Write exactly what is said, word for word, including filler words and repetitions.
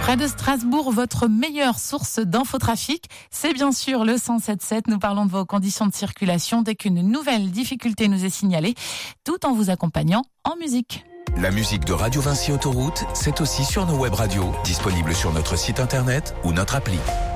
Près de Strasbourg, votre meilleure source d'infotrafic, c'est bien sûr le cent sept sept. Nous parlons de vos conditions de circulation dès qu'une nouvelle difficulté nous est signalée, tout en vous accompagnant en musique. La musique de Radio Vinci Autoroute, c'est aussi sur nos web radios, disponibles sur notre site internet ou notre appli.